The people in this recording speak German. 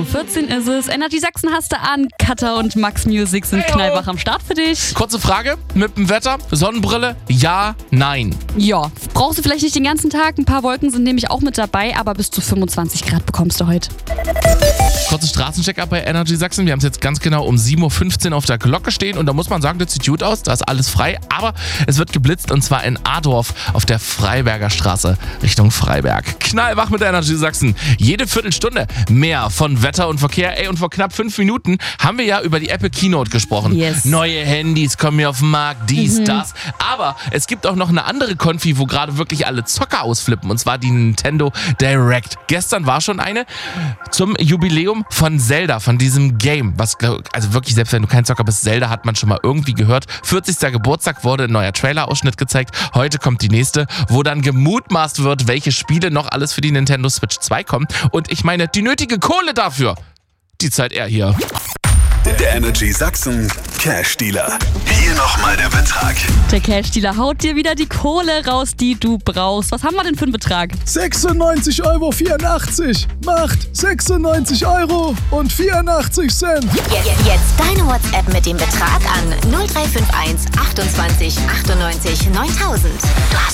7:14 Uhr ist es. Energy Sachsen hast du an. Katha und Max Music sind knallwach am Start für dich. Kurze Frage, mit dem Wetter, Sonnenbrille, ja, nein. Ja, brauchst du vielleicht nicht den ganzen Tag. Ein paar Wolken sind nämlich auch mit dabei, aber bis zu 25 Grad bekommst du heute. Kurzer Straßencheck-up bei Energy Sachsen. Wir haben es jetzt ganz genau um 7:15 Uhr auf der Glocke stehen und da muss man sagen, das sieht gut aus, da ist alles frei, aber es wird geblitzt und zwar in Adorf auf der Freiberger Straße Richtung Freiberg. Knallwach mit Energy Sachsen. Jede Viertelstunde mehr von Wetter und Verkehr. Und vor knapp 5 Minuten haben wir ja über die Apple Keynote gesprochen. Yes. Neue Handys kommen hier auf den Markt, dies, das. Aber es gibt auch noch eine andere Konfi, wo gerade wirklich alle Zocker ausflippen und zwar die Nintendo Direct. Gestern war schon eine zum Jubiläum von Zelda, von diesem Game. Also wirklich, selbst wenn du kein Zocker bist, Zelda hat man schon mal irgendwie gehört. 40. Geburtstag wurde ein neuer Trailer-Ausschnitt gezeigt. Heute kommt die nächste, wo dann gemutmaßt wird, welche Spiele noch alles für die Nintendo Switch 2 kommen. Und ich meine, die nötige Kohle dafür, die zahlt er hier. Der Energy Sachsen Cash Dealer. Hier nochmal der Betrag. Der Cash-Dealer haut dir wieder die Kohle raus, die du brauchst. Was haben wir denn für einen Betrag? 96,84 € macht 96,84 €. Jetzt deine WhatsApp mit dem Betrag an 0351 28 98 9000.